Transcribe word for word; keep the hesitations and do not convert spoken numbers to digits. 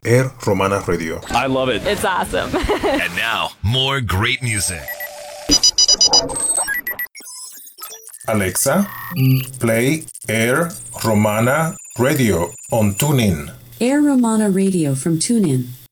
Air Romana Radio. I love it. It's awesome. And now, more great music. Alexa, play Air Romana Radio on TuneIn. Air Romana Radio from TuneIn.